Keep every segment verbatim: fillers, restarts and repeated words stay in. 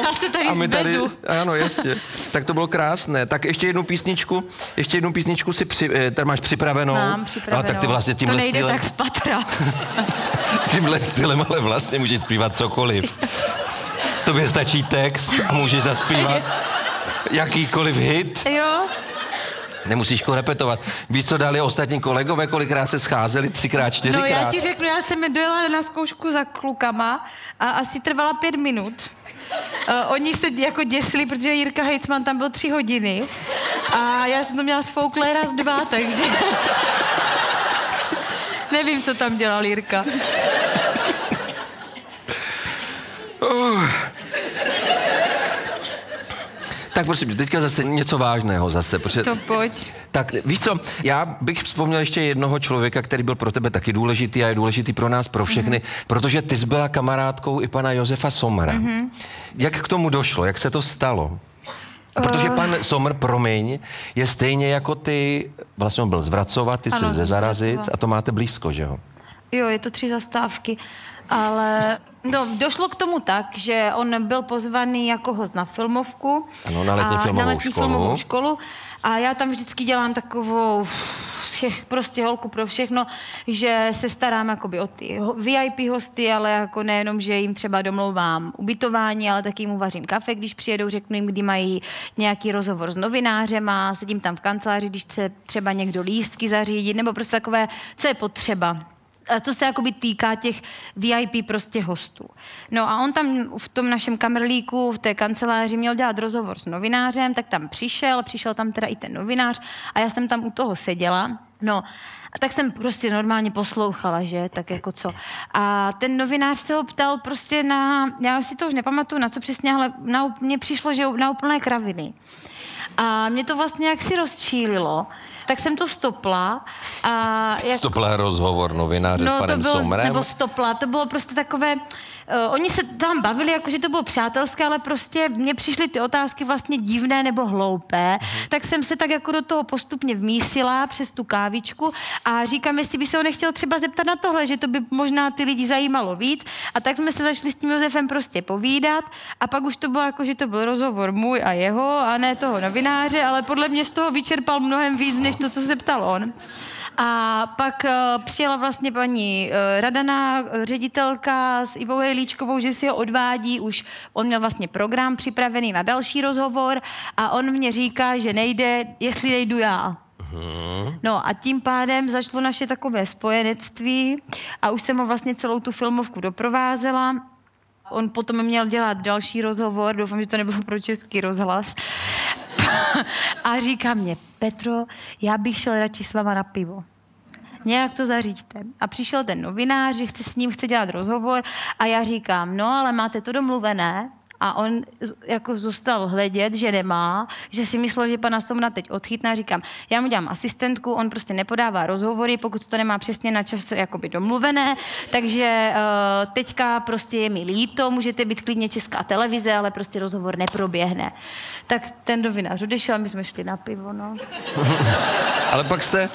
Já se tady a my tady, zbezu. ano, jasně. Tak to bylo krásné. Tak ještě jednu písničku, ještě jednu písničku si při, tady máš připravenou. Mám připravenou. A tak ty vlastně tímhle to nejde stylem, tak z patra. tímhle stylem, ale vlastně můžeš zpívat cokoliv. Tobě stačí text a můžeš zaspívat jakýkoliv hit. Jo. Nemusíš ko repetovat. Víš, co dali ostatní kolegové, kolikrát se scházeli? Třikrát, čtyřikrát? No já ti řeknu, já jsem dojela na zkoušku za klukama a asi trvala pět minut. Uh, oni se jako děsili, protože Jirka Hejcman tam byl tři hodiny a já jsem to měla sfouklé raz dva, takže nevím, co tam dělal Jirka. Uh. Tak prosím, teďka zase něco vážného zase. Protože... To pojď. Tak víš co, já bych vzpomněl ještě jednoho člověka, který byl pro tebe taky důležitý a je důležitý pro nás, pro všechny, mm-hmm. protože ty jsi byla kamarádkou i pana Josefa Somera. Mm-hmm. Jak k tomu došlo? Jak se to stalo? Protože pan Somr, promiň, je stejně jako ty, vlastně on byl z Vracova, ty jsi ze Zarazic a to máte blízko, že jo? Jo, je to tři zastávky, ale no, došlo k tomu tak, že on byl pozvaný jako host na filmovku. Ano, na letní a, filmovou na letní školu. filmovou školu. A já tam vždycky dělám takovou všech, prostě holku pro všechno, že se starám jakoby o ty V I P hosty, ale jako nejenom, že jim třeba domlouvám ubytování, ale taky jim uvařím kafe, když přijedou, řeknu jim, kdy mají nějaký rozhovor s novinářem a sedím tam v kanceláři, když chce třeba někdo lístky zařídit, nebo prostě takové, co je potřeba. A co se jakoby týká těch V I P prostě hostů. No a on tam v tom našem kamerlíku, v té kanceláři měl dělat rozhovor s novinářem, tak tam přišel, přišel tam teda i ten novinář a já jsem tam u toho seděla. No a tak jsem prostě normálně poslouchala, že, tak jako co. A ten novinář se ho ptal prostě na, já si to už nepamatuju, na co přesně, ale na, mně přišlo, že na úplné kraviny. A mě to vlastně jaksi rozčílilo, tak jsem to stopla. A jak... Stopla rozhovor novináře no, s panem to bylo, Somrem? Nebo stopla, to bylo prostě takové... Uh, oni se tam bavili, jakože to bylo přátelské, ale prostě mně přišly ty otázky vlastně divné nebo hloupé, uh-huh. tak jsem se tak jako do toho postupně vmísila přes tu kávičku a říkám, jestli by se on nechtěl třeba zeptat na tohle, že to by možná ty lidi zajímalo víc a tak jsme se začali s tím Josefem prostě povídat a pak už to bylo jako, že to byl rozhovor můj a jeho a ne toho novináře, ale podle mě z toho vyčerpal mnohem víc, než to, co se ptal on. A pak uh, přijela vlastně paní uh, Radana, ředitelka s Ivou Hejlíčkovou, že si ho odvádí, už on měl vlastně program připravený na další rozhovor a on mě říká, že nejde, jestli nejdu já. Hmm. No a tím pádem začalo naše takové spojenectví a už jsem ho vlastně celou tu filmovku doprovázela. On potom měl dělat další rozhovor, doufám, že to nebylo pro Český rozhlas. A říká mě, Petro, já bych šel radši s váma na pivo. Nějak to zaříďte. A přišel ten novinář, že chce s ním chce dělat rozhovor a já říkám, no ale máte to domluvené? A on jako zůstal hledět, že nemá, že si myslel, že pana Somra teď odchytná. Říkám, já mu dělám asistentku, on prostě nepodává rozhovory, pokud to nemá přesně na čas jakoby domluvené, takže uh, teďka prostě je mi líto, můžete být klidně Česká televize, ale prostě rozhovor neproběhne. Tak ten novinář odešel a my jsme šli na pivo, no. Ale pak jste...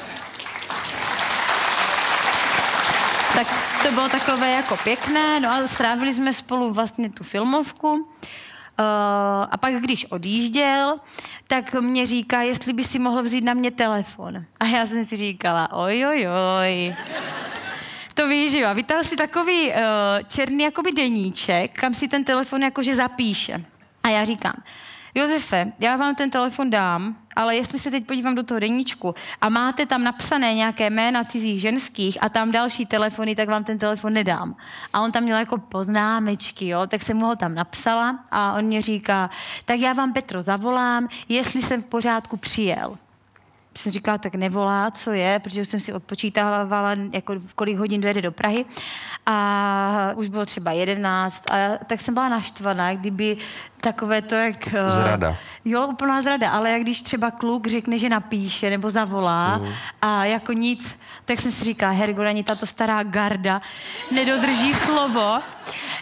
Tak to bylo takové jako pěkné, no a strávili jsme spolu vlastně tu filmovku. Uh, a pak, když odjížděl, tak mě říká, jestli by si mohl vzít na mě telefon. A já jsem si říkala, oj, oj, oj. To víš, jo. A vytáhl si takový uh, černý jakoby deníček, kam si ten telefon jakože zapíše. A já říkám, Josefe, já vám ten telefon dám, ale jestli se teď podívám do toho deníčku a máte tam napsané nějaké jména cizích ženských a tam další telefony, tak vám ten telefon nedám. A on tam měl jako poznámečky, jo, tak jsem mu ho tam napsala a on mě říká, tak já vám, Petro, zavolám, jestli jsem v pořádku přijel. Jsem říkala, tak nevolá, co je, protože jsem si odpočítávala, jako v kolik hodin dojede do Prahy. A už bylo třeba jedenáct, a tak jsem byla naštvaná, kdyby takové to, jak... Zrada. Jo, úplná zrada, ale jak když třeba kluk řekne, že napíše nebo zavolá mm. a jako nic, tak jsem si říkala, hergo, ani tato stará garda nedodrží slovo.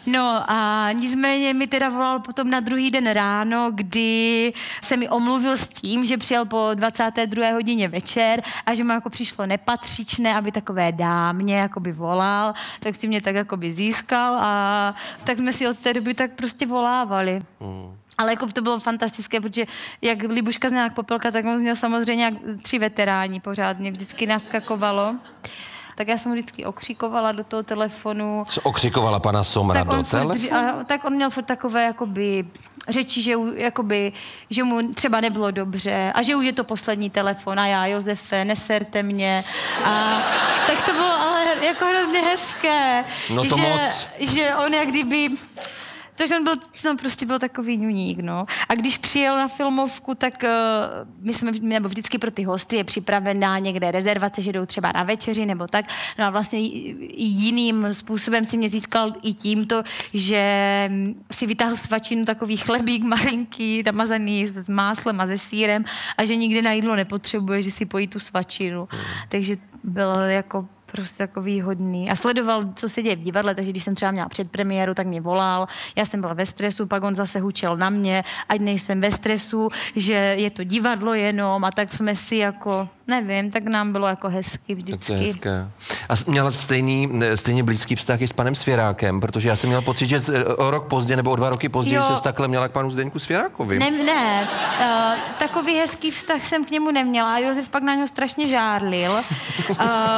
No a nicméně mi teda volal potom na druhý den ráno, kdy se mi omluvil s tím, že přijel po dvacáté druhé hodině večer a že mu jako přišlo nepatřičné, aby takové dámě jakoby volal, tak si mě tak jakoby získal a tak jsme si od té doby tak prostě volávali. Mm. Ale jako to bylo fantastické, protože jak Libuška zněla jak Popelka, tak on zněl samozřejmě jak tři veteráni pořád. Mě vždycky naskakovalo. Tak já jsem mu vždycky okřikovala do toho telefonu. Co okřikovala pana Somra tak do telefonu? A, tak on měl furt takové jakoby řeči, že, jakoby, že mu třeba nebylo dobře a že už je to poslední telefon a já, Josefe, neserte mě. A tak to bylo ale jako hrozně hezké. No to že, moc. Že on jak kdyby... To, že on byl, no, prostě byl takový ňuník, no. A když přijel na filmovku, tak uh, my jsme, nebo vždycky pro ty hosty je připravená někde rezervace, že jdou třeba na večeři nebo tak. No a vlastně jiným způsobem si mě získal i tímto, že si vytáhl svačinu takový chlebík malinký, namazaný s máslem a se sýrem a že nikdy na jídlo nepotřebuje, že si pojí tu svačinu. Hmm. Takže byl jako prostě takový hodný. A sledoval, co se děje v divadle, takže když jsem třeba měla předpremiéru, tak mě volal. Já jsem byla ve stresu, pak on zase hučel na mě, ať nejsem ve stresu, že je to divadlo jenom a tak jsme si jako, nevím, tak nám bylo jako hezky vždycky. Tak to je hezké. A měla stejný, stejně blízký vztah i s panem Svěrákem, protože já jsem měl pocit, že o rok později nebo o dva roky později jo. se takhle měla k panu Zdeňku Svěrákovi. Ne, ne. Uh, takový hezký vztah jsem k němu neměla a Josef pak na něho strašně žárlil uh,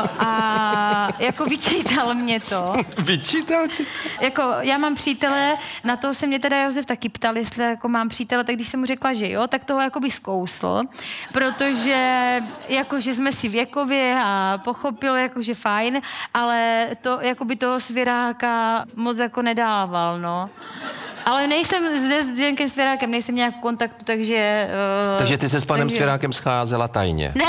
a jako vyčítal mě to. Vyčítal ti? Jako já mám přítele, na toho se mě teda Josef taky ptal, jestli jako mám přítele, tak když jsem mu řekla, že jo, tak toho jakoby zkousl, protože jako, že jsme si věkově a pochopil, jako, že fajn, ale to jakoby toho Svěráka moc jako nedával, no. Ale nejsem zde s Zdenkem Svěrákem, nejsem nějak v kontaktu, takže... Uh, takže ty se s panem takže... Svěrákem scházela tajně? Ne,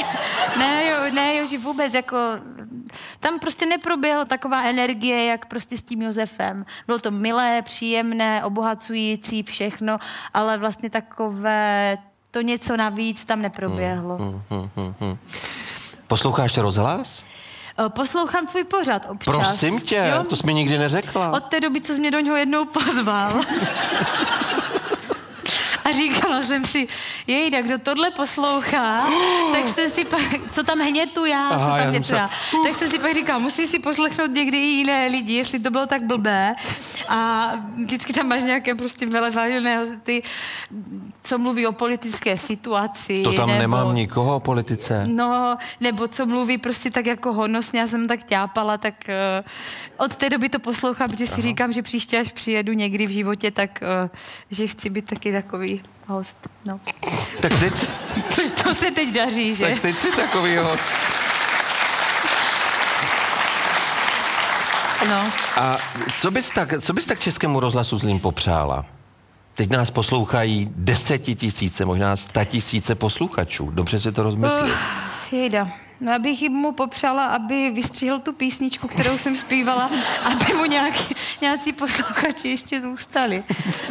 ne, jo, ne, Joži, vůbec, jako... Tam prostě neproběhla taková energie, jak prostě s tím Josefem. Bylo to milé, příjemné, obohacující, všechno, ale vlastně takové... To něco navíc tam neproběhlo. Hmm, hmm, hmm, hmm. Posloucháš rozhlas? Poslouchám tvůj pořad občas. Prosím tě, jo? To jsi mi nikdy neřekla. Od té doby, co jsi mě do něho jednou pozval. A říkala jsem si, jejda, kdo tohle poslouchá, tak jsem si pak, co tam hnětu já, Aha, co tam hnětu já, tak jsem si pak říkala, musíš si poslechnout někdy i jiné lidi, jestli to bylo tak blbé. A vždycky tam máš nějaké prostě velevážené ty, co mluví o politické situaci. To tam nebo, nemám nikoho o politice. No, nebo co mluví prostě tak jako honosně, já jsem tak ťápala, tak uh, od té doby to poslouchám, protože si Aha. říkám, že příště, až přijedu někdy v životě, tak uh, že chci být taky takový host, no. Tak teď... To se teď daří, že? Tak teď si takový host. No. A co bys tak, co bys tak Českému rozhlasu Zlín popřála? Teď nás poslouchají desetitisíce, možná statisíce posluchačů. Dobře si to rozmyslí. Uh, jejda. No, abych mu popřála, aby vystřihl tu písničku, kterou jsem zpívala, aby mu nějaký, nějací posluchači ještě zůstali.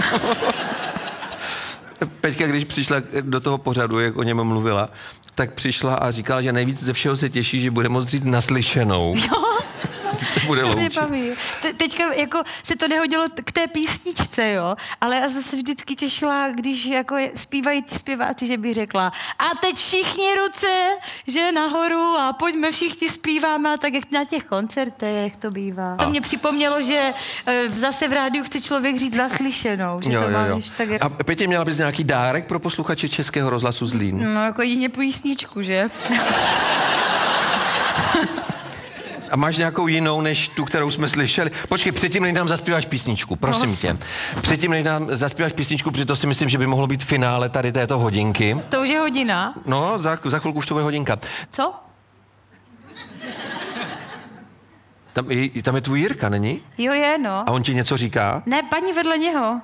Peťka, když přišla do toho pořadu, jak o něm mluvila, tak přišla a říkala, že nejvíc ze všeho se těší, že bude moct říct naslyšenou. Jo. Se bude to mě baví. Te- teďka jako se to nehodilo t- k té písničce, jo, ale já zase vždycky těšila, když jako zpívají ti zpěváci, že by řekla a teď všichni ruce, že nahoru a pojďme všichni zpíváme a tak jak na těch koncertech to bývá. A. To mě připomnělo, že e, zase v rádiu chce člověk říct zaslyšenou, že jo, to jo, má, jo. víš, tak jak... A Pětě, měla bys nějaký dárek pro posluchače Českého rozhlasu Zlín? No, jako jedině písničku, že? A máš nějakou jinou, než tu, kterou jsme slyšeli? Počkej, předtím, než nám zaspíváš písničku, prosím no. tě. Předtím, než nám zaspíváš písničku, protože to si myslím, že by mohlo být finále tady této hodinky. To už je hodina. No, za, za chvilku už to bude hodinka. Co? Tam, tam je tvůj Jirka, není? Jo, je, no. A on ti něco říká? Ne, paní vedle něho.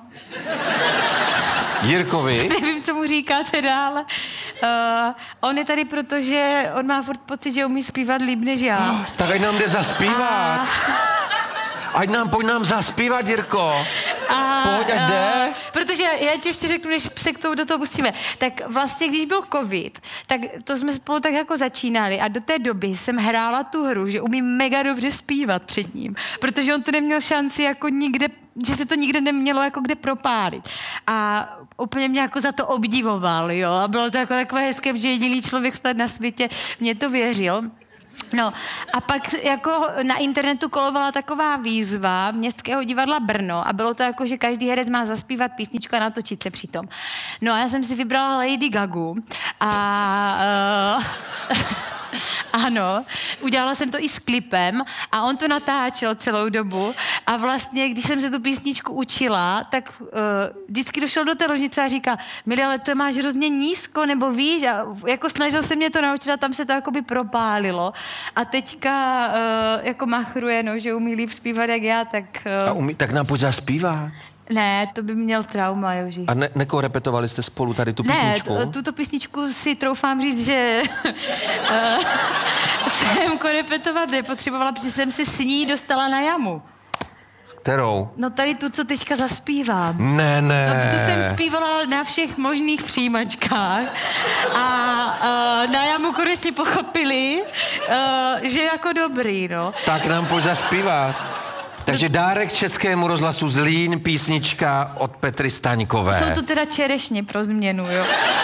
Jirkovi? Nevím, co mu říkáte dál. Uh, on je tady, protože on má furt pocit, že umí zpívat líp než já. Oh, tak ať nám jde zaspívat. A... Ať nám, pojď nám zaspívat, Jirko. A, pojď, ať jde. Uh, protože já ti ještě řeknu, než se k tomu do toho pustíme. Tak vlastně, když byl covid, tak to jsme spolu tak jako začínali a do té doby jsem hrála tu hru, že umím mega dobře zpívat před ním, protože on to neměl šanci jako nikde, že se to nikde nemělo jako kde propálit. A úplně mě jako za to obdivoval, jo. A bylo to jako takové hezké, že jediný člověk snad na světě mě to věřil. No a pak jako na internetu kolovala taková výzva Městského divadla Brno a bylo to jako, že každý herec má zaspívat písničku a natočit se přitom. No a já jsem si vybrala Lady Gagu a... Uh, ano, udělala jsem to i s klipem a on to natáčel celou dobu a vlastně, když jsem se tu písničku učila, tak uh, vždycky došel do té ložnice a říká, Mili, ale to máš hrozně nízko, nebo víš, a jako snažil se mě to naučit a tam se to jakoby propálilo a teďka uh, jako machruje, no, že umí líp zpívat jak já, tak... Uh, a umí, tak nám pojď zaspívat. Ne, to by měl trauma, Joži. A ne, nekorepetovali jste spolu tady tu písničku? Ne, tuto písničku si troufám říct, že uh, jsem korepetovat nepotřebovala, protože jsem se s ní dostala na jamu. Kterou? No tady tu, co teďka zaspívám. Ne, ne. No, tu jsem zpívala na všech možných přijímačkách a uh, na jamu konečně pochopili, uh, že jako dobrý, no. Tak nám pojď zaspívat. Takže dárek Českému rozhlasu Zlín, písnička od Petry Staňkové. Jsou to teda čerešně pro změnu, jo.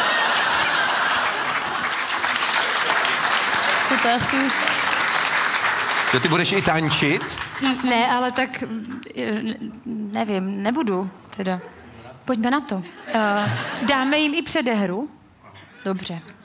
Co to asi už... To ty budeš i tančit? Ne, ale tak, nevím, nebudu teda. Pojďme na to. Uh, dáme jim i předehru? Dobře.